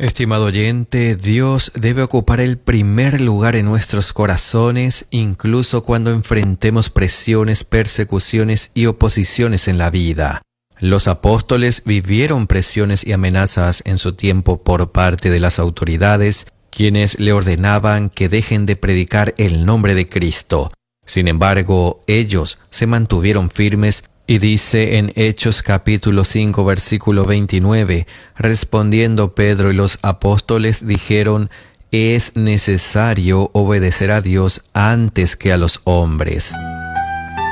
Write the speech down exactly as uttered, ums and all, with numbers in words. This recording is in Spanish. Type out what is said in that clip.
Estimado oyente, Dios debe ocupar el primer lugar en nuestros corazones, incluso cuando enfrentemos presiones, persecuciones y oposiciones en la vida. Los apóstoles vivieron presiones y amenazas en su tiempo por parte de las autoridades, quienes le ordenaban que dejen de predicar el nombre de Cristo. Sin embargo, ellos se mantuvieron firmes y dice en Hechos capítulo cinco versículo veintinueve, respondiendo Pedro y los apóstoles dijeron: es necesario obedecer a Dios antes que a los hombres.